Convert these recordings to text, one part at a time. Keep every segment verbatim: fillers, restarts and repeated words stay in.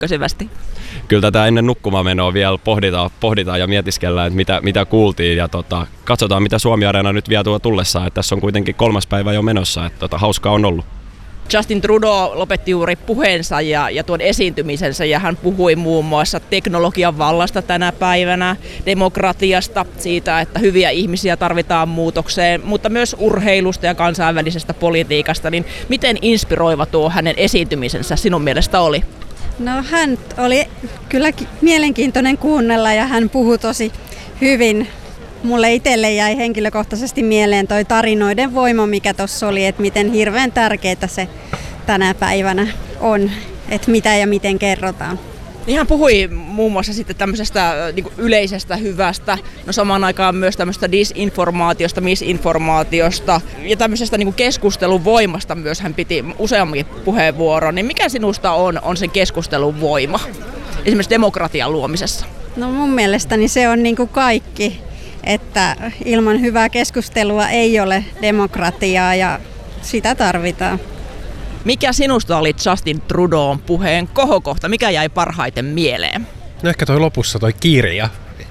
syvästi? Kyllä tätä ennen nukkumaan vielä pohditaan, pohditaan ja mietiskellään, että mitä, mitä kuultiin. Ja tota, katsotaan, mitä Suomi-areena nyt vie tuo tullessaan. Että tässä on kuitenkin kolmas päivä jo menossa, että tota, hauskaa on ollut. Justin Trudeau lopetti juuri puheensa ja, ja tuon esiintymisensä ja hän puhui muun muassa teknologian vallasta tänä päivänä, demokratiasta, siitä, että hyviä ihmisiä tarvitaan muutokseen, mutta myös urheilusta ja kansainvälisestä politiikasta. Niin miten inspiroiva tuo hänen esiintymisensä sinun mielestä oli? No hän oli kyllä mielenkiintoinen kuunnella ja hän puhui tosi hyvin. Mulle itselle jäi henkilökohtaisesti mieleen toi tarinoiden voima, mikä tuossa oli, että miten hirveän tärkeää se tänä päivänä on, että mitä ja miten kerrotaan. Hän puhui muun muassa sitten tämmöisestä niin kuin yleisestä hyvästä, no samaan aikaan myös tämmöistä disinformaatiosta, misinformaatiosta ja tämmöisestä niin kuin keskustelun voimasta myös hän piti useammankin puheenvuoron. Niin mikä sinusta on, on sen keskustelun voima, esimerkiksi demokratian luomisessa? No mun mielestäni se on niin kuin kaikki, että ilman hyvää keskustelua ei ole demokratiaa ja sitä tarvitaan. Mikä sinusta oli Justin Trudeaun puheen kohokohta? Mikä jäi parhaiten mieleen? No ehkä toi lopussa toi kirja.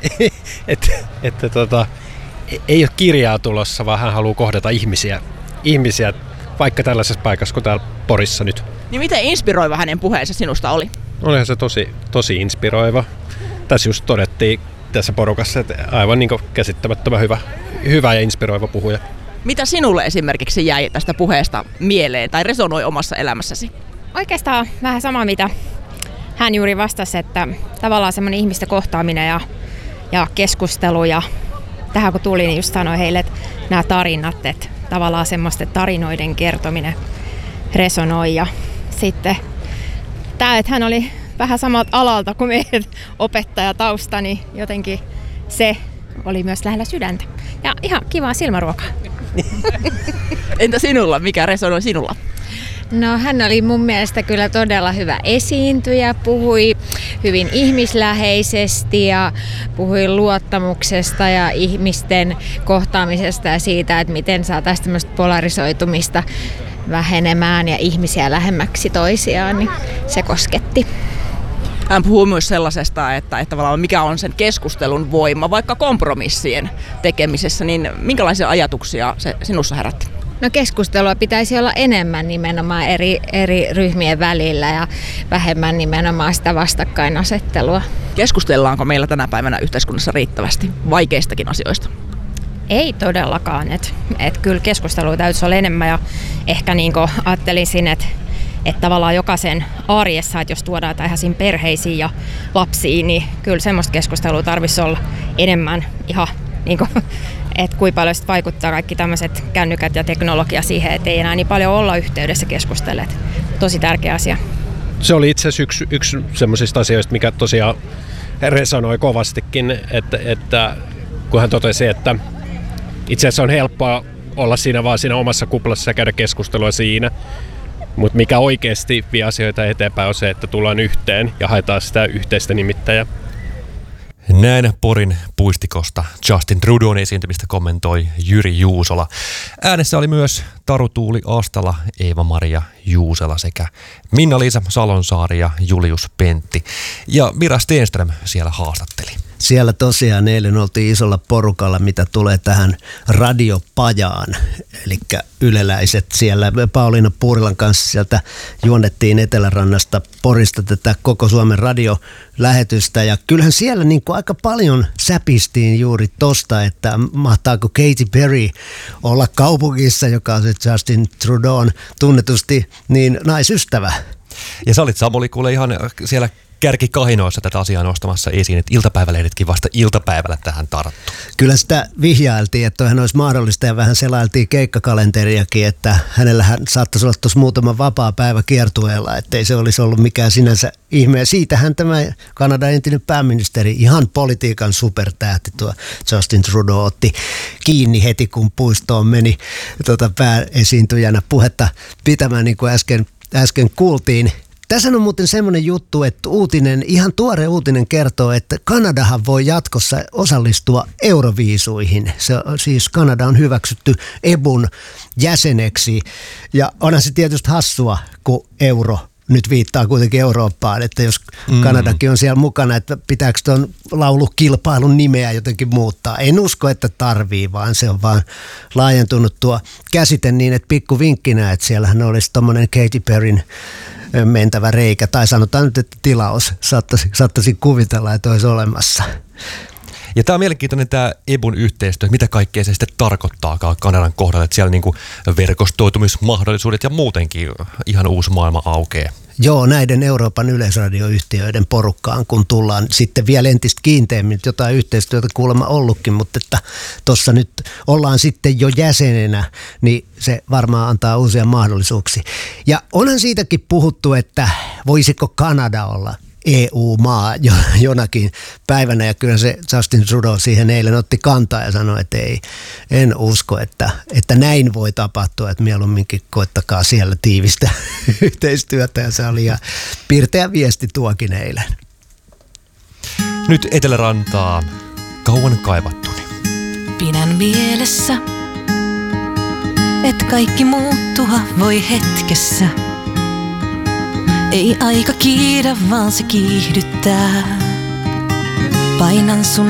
että et, tota, ei ole kirjaa tulossa, vaan hän haluaa kohdata ihmisiä, ihmisiä vaikka tällaisessa paikassa kuin täällä Porissa nyt. Niin miten inspiroiva hänen puheensa sinusta oli? Olihan se tosi, tosi inspiroiva. Tässä just todettiin tässä porukassa, että aivan niin kuin käsittämättömän hyvä, hyvä ja inspiroiva puhuja. Mitä sinulle esimerkiksi jäi tästä puheesta mieleen tai resonoi omassa elämässäsi? Oikeastaan vähän sama, mitä hän juuri vastasi, että tavallaan semmoinen ihmisten kohtaaminen ja, ja keskustelu ja tähän kun tuli, niin just sanoi heille, että nämä tarinat, että tavallaan semmoisten tarinoiden kertominen resonoi ja sitten tämä, että hän oli vähän samalta alalta kuin meidät opettajatausta, niin jotenkin se oli myös lähellä sydäntä. Ja ihan kivaa silmäruokaa. Entä sinulla? Mikä resonoi sinulla? No hän oli mun mielestä kyllä todella hyvä esiintyjä, puhui hyvin ihmisläheisesti ja puhui luottamuksesta ja ihmisten kohtaamisesta ja siitä, että miten saataisiin tämmöistä polarisoitumista vähenemään ja ihmisiä lähemmäksi toisiaan, niin se kosketti. Hän puhuu myös sellaisesta, että, että tavallaan mikä on sen keskustelun voima, vaikka kompromissien tekemisessä, niin minkälaisia ajatuksia se sinussa herätti? No keskustelua pitäisi olla enemmän nimenomaan eri, eri ryhmien välillä ja vähemmän nimenomaan sitä vastakkainasettelua. Keskustellaanko meillä tänä päivänä yhteiskunnassa riittävästi vaikeistakin asioista? Ei todellakaan. Et, et kyllä keskustelua täytyisi olla enemmän ja ehkä niin kuin ajattelisin, että Että tavallaan jokaisen arjessa, että jos tuodaan tähän perheisiin ja lapsiin, niin kyllä semmoista keskustelua tarvitsisi olla enemmän ihan, niin kuin, että kuinka paljon vaikuttaa kaikki tämmöiset kännykät ja teknologia siihen, että ei enää niin paljon olla yhteydessä keskustelleet. Tosi tärkeä asia. Se oli itse asiassa yksi, yksi semmoisista asioista, mikä tosiaan resonoi kovastikin, että, että kun hän totesi, että itse asiassa on helppoa olla siinä vaan siinä omassa kuplassa ja käydä keskustelua siinä. Mutta mikä oikeasti vie asioita eteenpäin on se, että tullaan yhteen ja haetaan sitä yhteistä nimittäjää. Näin Porin puistikosta Justin Trudeaun esiintymistä kommentoi Jyri Juusola. Äänessä oli myös Taru Tuuli Astala, Eeva-Maria Juusela sekä Minna-Liisa Salonsaari ja Julius Pentti. Ja Mira Stenström siellä haastatteli. Siellä tosiaan eilen oltiin isolla porukalla, mitä tulee tähän radiopajaan. Eli yleläiset siellä Pauliina Puurilan kanssa sieltä juonnettiin Etelärannasta Porista tätä koko Suomen radiolähetystä. Ja kyllähän siellä niin kuin aika paljon säpistiin juuri tosta, että mahtaako Katy Perry olla kaupungissa, joka on se Justin Trudeaun tunnetusti niin naisystävä. Ja sä olit Samuli kuule ihan siellä kärkikahinoissa tätä asiaa nostamassa esiin, että iltapäivälehdetkin vasta iltapäivällä tähän tarttu. Kyllä sitä vihjailtiin, että toihan olisi mahdollista ja vähän selailtiin keikkakalenteriakin, että hänellähän saattaisi olla tuossa muutama vapaa päivä kiertueella, ettei se olisi ollut mikään sinänsä ihme. Ja siitähän tämä Kanadan entinen pääministeri, ihan politiikan supertähti tuo Justin Trudeau otti kiinni heti, kun puistoon meni tuota pääesiintyjänä puhetta pitämään, niin kuin äsken, äsken kuultiin. Tässä on muuten semmoinen juttu, että uutinen, ihan tuore uutinen kertoo, että Kanadahan voi jatkossa osallistua Euroviisuihin. Se, siis Kanada on hyväksytty E B U:n jäseneksi ja onhan se tietysti hassua, kun euro nyt viittaa kuitenkin Eurooppaan, että jos mm. Kanadakin on siellä mukana, että pitääkö tuon laulukilpailun nimeä jotenkin muuttaa. En usko, että tarvii, vaan se on vaan laajentunut tuo käsite niin, että pikku vinkkinä, että siellähän olisi tommonen Katy Perryn mentävä reikä, tai sanotaan nyt, että tilaus saattaisi, saattaisi kuvitella, että olisi olemassa. Ja tämä on mielenkiintoinen tämä E B U:n yhteistyö, mitä kaikkea se sitten tarkoittaakaan Kanadan kohdalla, että siellä niinku verkostoitumismahdollisuudet ja muutenkin ihan uusi maailma aukeaa. Joo, näiden Euroopan yleisradioyhtiöiden porukkaan, kun tullaan sitten vielä entistä kiinteämmin, jotain yhteistyötä kuulemma ollutkin, mutta että tuossa nyt ollaan sitten jo jäsenenä, niin se varmaan antaa uusia mahdollisuuksia. Ja onhan siitäkin puhuttu, että voisiko Kanada olla E U-maa jonakin päivänä, ja kyllä se Justin Trudeau siihen eilen otti kantaa ja sanoi, että ei, en usko, että, että näin voi tapahtua, että mieluumminkin koettakaa siellä tiivistä yhteistyötä, ja se oli ihan pirteä viesti tuokin eilen. Nyt Etelärantaa kauan kaivattuni. Pidän mielessä, et kaikki muuttua voi hetkessä. Ei aika kiidä, vaan se kiihdyttää. Painan sun